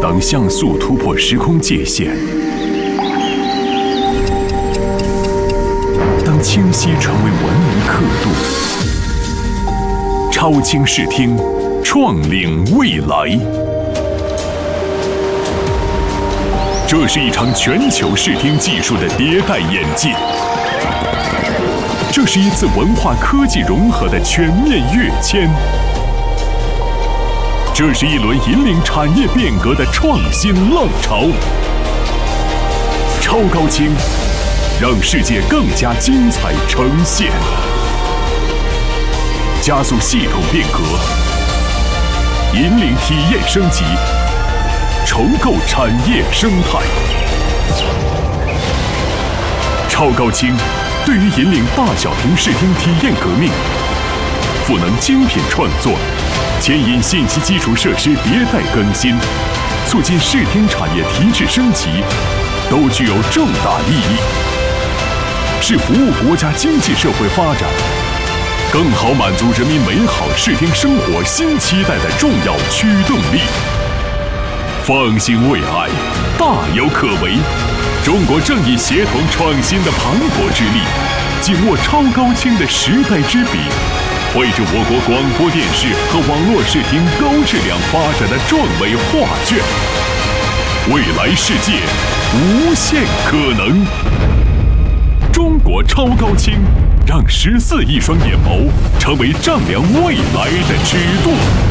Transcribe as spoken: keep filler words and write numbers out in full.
当像素突破时空界限，当清晰成为文明刻度，超清视听，创领未来。这是一场全球视听技术的迭代演进，这是一次文化科技融合的全面跃迁，这是一轮引领产业变革的创新浪潮。超高清，让世界更加精彩呈现，加速系统变革，引领体验升级，重构产业生态。超高清对于引领大小屏视听体验革命，赋能精品创作，牵引信息基础设施迭代更新，促进视听产业提质升级，都具有重大意义，是服务国家经济社会发展，更好满足人民美好视听生活新期待的重要驱动力。放心未来，大有可为。中国正以协同创新的磅礴之力，紧握超高清的时代之笔，绘制我国广播电视和网络视听高质量发展的壮美画卷。未来世界无限可能。中国超高清，让十四亿双眼眸成为丈量未来的尺度。